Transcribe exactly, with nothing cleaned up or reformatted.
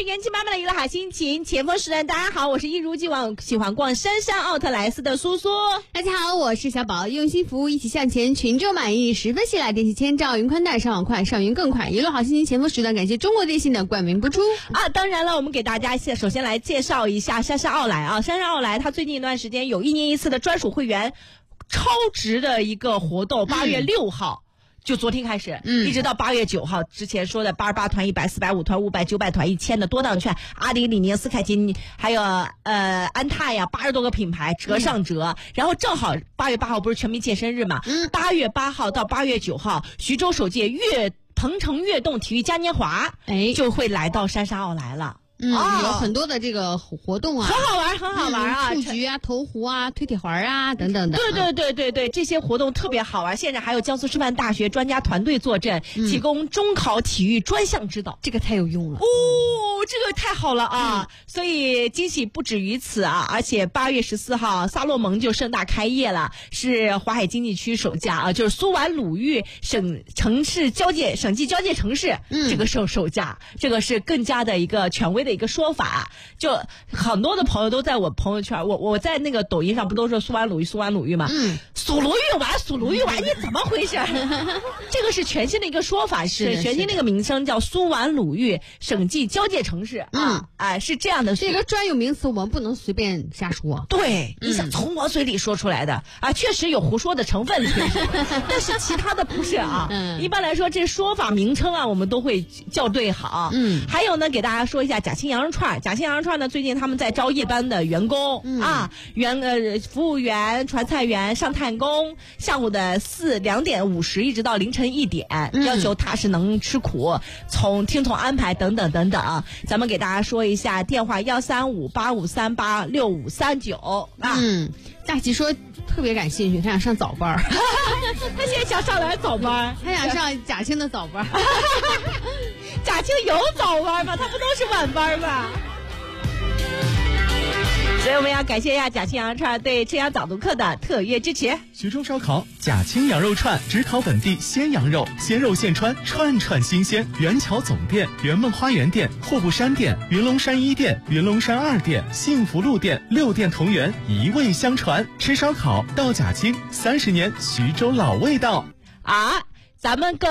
元气满满的娱乐好心情，前锋时段，大家好，我是一如既往喜欢逛杉杉奥特莱斯的苏苏。 大家好，我是小宝，用心服务，一起向前，群众满意，十分喜来，电器千兆，云宽带，上网快，上云更快，娱乐好心情，前锋时段，感谢中国电信的冠名播出啊！当然了，我们给大家首先来介绍一下杉杉奥莱啊，杉杉奥莱它最近一段时间有一年一次的专属会员超值的一个活动，八月六号。嗯就昨天开始，嗯，一直到八月九号，之前说的八十八团、一百、四百五团、五百、九百团、一千的多档券，阿迪、李宁、斯凯奇，还有呃安踏呀，八十多个品牌折上折。嗯、然后正好八月八号不是全民健身日嘛，嗯，八月八号到八月九号，徐州首届粤鹏城悦动体育嘉年华，哎，就会来到杉杉奥莱了。 嗯、哦，有很多的这个活动啊， 很好玩，很好玩啊！ 蹴鞠啊、投壶啊、推铁环啊等等的。 对对对对对，这些活动特别好玩。现在还有江苏师范大学专家团队坐镇，嗯、提供中考体育专项指导， 这个太有用了。 哦，这个太好了啊！嗯、所以惊喜不止于此啊！而且八月十四号，萨洛蒙就盛大开业了，是华海经济区首家啊，就是苏皖鲁豫省城市交界省际交界城市，嗯、这个首首家，这个是更加的一个权威的一个说法，就很多的朋友都在我朋友圈，我我在那个抖音上不都说苏皖鲁豫苏皖鲁豫吗？嗯，苏鲁豫皖苏鲁豫皖，你怎么回事？这个是全新的一个说法，是全新的一个名称叫苏皖鲁豫省际交界城市。嗯，哎、呃，是这样的， 这个专有名词我们不能随便瞎说。 对，你想从我嘴里说出来的啊，确实有胡说的成分，但是其他的不是啊。嗯，一般来说这说法名称啊，我们都会校对好。嗯，还有呢，给大家说一下贾青羊肉串，贾青羊肉串呢，最近他们在招夜班的员工、嗯、啊，员呃服务员、传菜员、上炭工，下午的四两点五十一直到凌晨一点，嗯、要求踏实能吃苦，从听从安排等等等等。咱们给大家说一下电话幺三五八五三八六五三九啊。 嗯，佳琪说特别感兴趣，他想上早班他现在想上来早班， 他想上贾青的早班贾青有早班吗？他不都是晚班吗？所以我们要感谢一下贾青羊肉串对吃羊早读课的特约支持。 徐州烧烤贾青羊肉串，只烤本地鲜羊肉，鲜肉现穿，串串新鲜。元桥总店、圆梦花园店、户部山店、云龙山一店、云龙山二店、幸福路店，六店同源，一味相传。吃烧烤到贾青，三十年徐州老味道啊！咱们更